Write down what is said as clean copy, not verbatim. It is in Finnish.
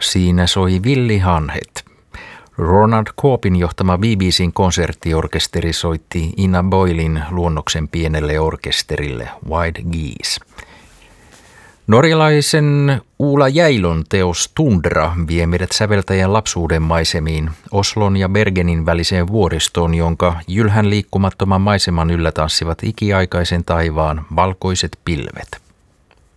Siinä soi villihanhet. Ronald Coopin johtama BBC:n konserttiorkesteri soitti Ina Boylin luonnoksen pienelle orkesterille Wild Geese. Norjalaisen Uula Jäilon teos Tundra vie meidät säveltäjän lapsuuden maisemiin, Oslon ja Bergenin väliseen vuoristoon, jonka jylhän liikkumattoman maiseman yllä tanssivat ikiaikaisen taivaan valkoiset pilvet.